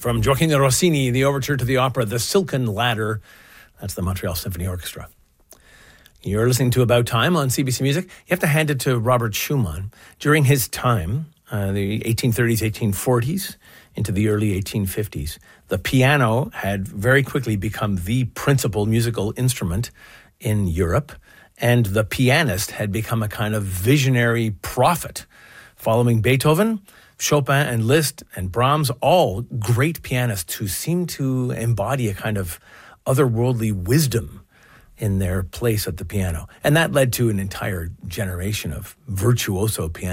From Gioacchino Rossini, the overture to the opera, The Silken Ladder. That's the Montreal Symphony Orchestra. You're listening to About Time on CBC Music. You have to hand it to Robert Schumann. During his time, the 1830s, 1840s, into the early 1850s, the piano had very quickly become the principal musical instrument in Europe, and the pianist had become a kind of visionary prophet. Following Beethoven, Chopin and Liszt and Brahms, all great pianists who seemed to embody a kind of otherworldly wisdom in their place at the piano. And that led to an entire generation of virtuoso pianists.